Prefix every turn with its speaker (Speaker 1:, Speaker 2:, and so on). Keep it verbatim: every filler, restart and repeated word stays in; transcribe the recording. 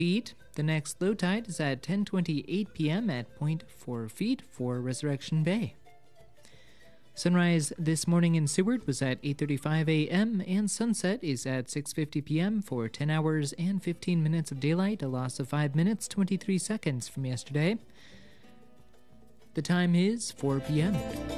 Speaker 1: feet. The next low tide is at ten twenty-eight p.m. at zero point four feet for Resurrection Bay. Sunrise this morning in Seward was at eight thirty-five a.m. and sunset is at six fifty p.m. for ten hours and fifteen minutes of daylight, a loss of five minutes, twenty-three seconds from yesterday. The time is four p.m.